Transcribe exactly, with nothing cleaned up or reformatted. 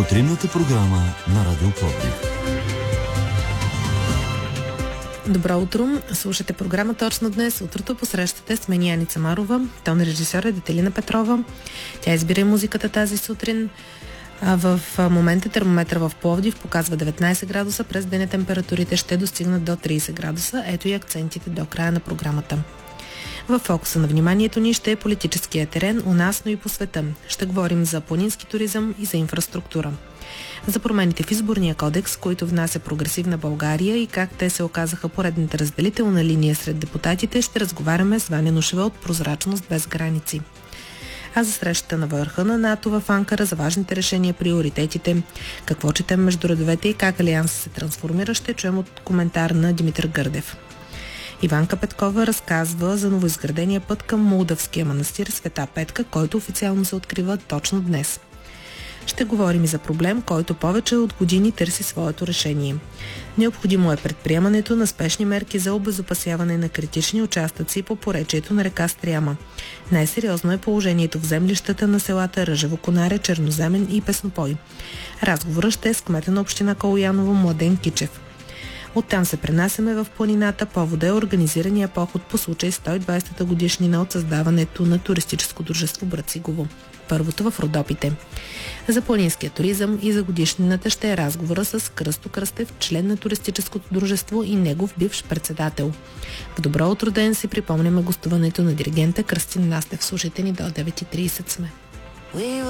Утринната програма на Радио Пловдив. Добро утро! Слушате програма точно днес. Утрото посрещате с мен Яница Марова. Тон режисьор е Детелина Петрова. Тя избира и музиката тази сутрин. А в момента термометър в Пловдив показва деветнайсет градуса. През деня температурите ще достигнат до трийсет градуса. Ето и акцентите до края на програмата. В фокуса на вниманието ни ще е политическия терен у нас, но и по света. Ще говорим за планински туризъм и за инфраструктура. За промените в изборния кодекс, които внася прогресивна България и как те се оказаха поредната разделителна линия сред депутатите, ще разговаряме с Ваня Нушева от Прозрачност без граници. А за срещата на върха на НАТО в Анкара, за важните решения, приоритетите, какво четем между редовете и как Алианс се трансформира, ще чуем от коментар на Димитър Гърдев. Иванка Петкова разказва за новоизградения път към Молдавския манастир Света Петка, който официално се открива точно днес. Ще говорим и за проблем, който повече от години търси своето решение. Необходимо е предприемането на спешни мерки за обезопасяване на критични участъци по поречието на река Стряма. Най-сериозно е положението в землищата на селата Ръжево, Конаре, Черноземен и Песнопой. Разговорът ще е с кмета на община Калояново Младен Кичев. Оттам се пренасяме в планината. Повода е организирания поход по случай сто и двайсета годишнина от създаването на туристическо дружество Брацигово. Първото в Родопите. За планинския туризъм и за годишнината ще е разговора с Кръсто Кръстев, член на туристическото дружество и негов бивш председател. В добро утро ден си припомняме гостуването на диригента Кръстин Настев. Слушайте ни до девет и трийсет сме.